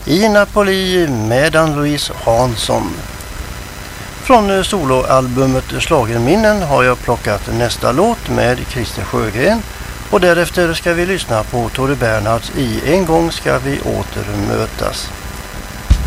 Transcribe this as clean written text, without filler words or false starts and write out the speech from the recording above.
I Napoli med Ann-Louise Hansson. Från soloalbumet Schlagerminnen har jag plockat nästa låt med Christer Sjögren och därefter ska vi lyssna på Tore Bernhards I En gång ska vi åter mötas.